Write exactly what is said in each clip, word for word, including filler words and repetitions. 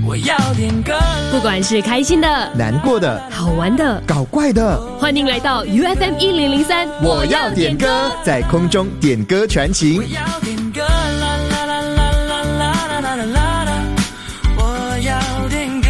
我要点歌， 不管是开心的、 难过的、 好玩的、 搞怪的， 欢迎来到 U F M 一零零三， 我要点歌，在空中点歌传情。 我要点歌，啦啦啦啦啦啦啦啦啦啦，我要点歌，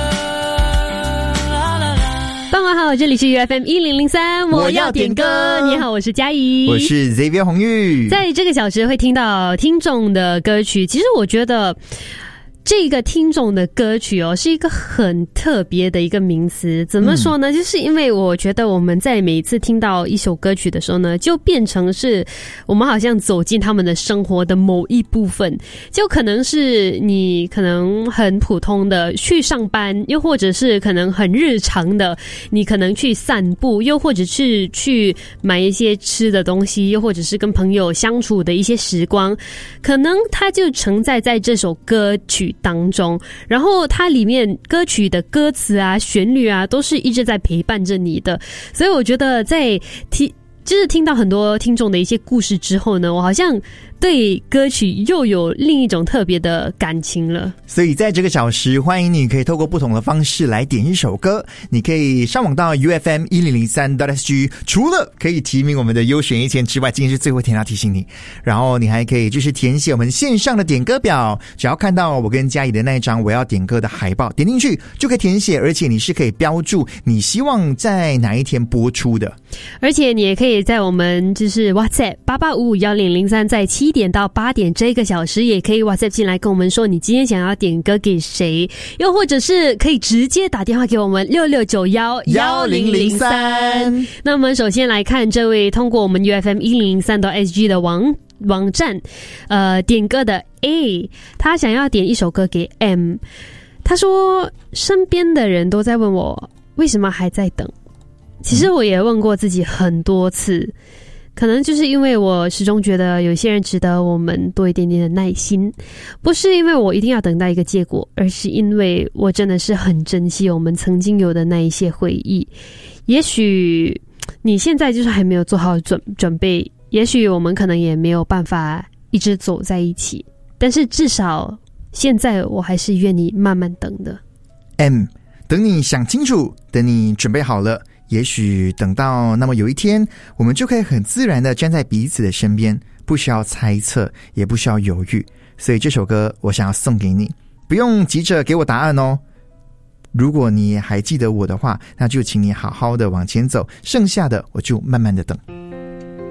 啦啦啦。 傍晚好，这里是 U F M 一零零三，我要点歌。你好，我是嘉怡， 我是 Xavier 红玉。 在这个小时会听到听众的歌曲，其实我觉得这个听众的歌曲哦，是一个很特别的一个名词。怎么说呢？嗯、就是因为我觉得我们在每一次听到一首歌曲的时候呢，就变成是我们好像走进他们的生活的某一部分。就可能是你可能很普通的去上班，又或者是可能很日常的，你可能去散步，又或者是去买一些吃的东西，又或者是跟朋友相处的一些时光，可能它就承载在这首歌曲当中，然后它里面歌曲的歌词啊、旋律啊，都是一直在陪伴着你的。所以我觉得在听，就是听到很多听众的一些故事之后呢，我好像对歌曲又有另一种特别的感情了。 所以在这个小时，欢迎你可以透过不同的方式来点一首歌。你可以上网到 U F M 一零零三 .S G， 除了可以提名我们的优选一千之外，今天是最后一天要提醒你，然后你还可以就是填写我们线上的点歌表，只要看到我跟嘉怡的那一张我要点歌的海报，点进去就可以填写，而且你是可以标注你希望在哪一天播出的。 而且你也可以在我们就是 WhatsApp 八八五五一零零三，在七点到八点这个小时也可以 WhatsApp 进来跟我们说你今天想要点歌给谁，又或者是可以直接打电话给我们六六九一一零零三。那我们首先来看这位通过我们 U F M 一零零三 .S G 的网网站呃点歌的 A， 他想要点一首歌给 M。 他说身边的人都在问我为什么还在等，其实我也问过自己很多次，可能就是因为我始终觉得有些人值得我们多一点点的耐心，不是因为我一定要等待一个结果，而是因为我真的是很珍惜我们曾经有的那一些回忆。也许你现在就是还没有做好准准备，也许我们可能也没有办法一直走在一起，但是至少现在我还是愿意慢慢等的。 M， 等你想清楚，等你准备好了，也许等到那么有一天，我们就可以很自然的站在彼此的身边，不需要猜测，也不需要犹豫。所以这首歌我想要送给你，不用急着给我答案哦。如果你还记得我的话，那就请你好好的往前走，剩下的我就慢慢的等。